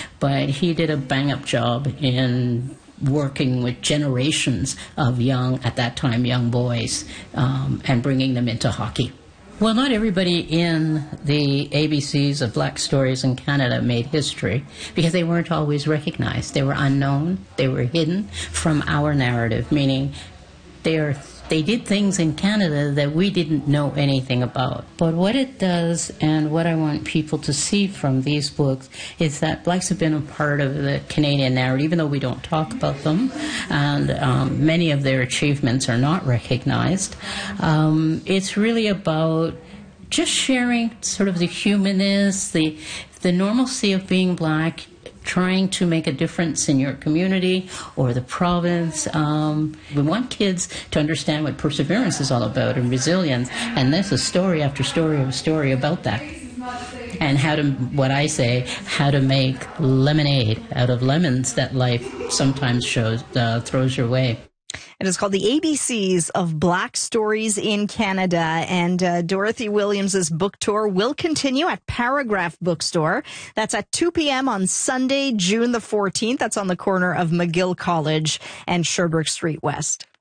but he did a bang-up job in working with generations of at that time, young boys, and bringing them into hockey. Well, not everybody in the ABCs of Black Stories in Canada made history because they weren't always recognized. They were unknown. They were hidden from our narrative, meaning they did things in Canada that we didn't know anything about. But what it does, and what I want people to see from these books, is that Blacks have been a part of the Canadian narrative, even though we don't talk about them, and many of their achievements are not recognized. It's really about just sharing sort of the humanness, the normalcy of being Black, trying to make a difference in your community or the province. We want kids to understand what perseverance is all about and resilience, and this is story after story after story about that. And how to make lemonade out of lemons that life sometimes throws your way. It is called The ABCs of Black Stories in Canada, and Dorothy Williams' book tour will continue at Paragraph Bookstore. That's at 2 p.m. on Sunday, June the 14th. That's on the corner of McGill College and Sherbrooke Street West.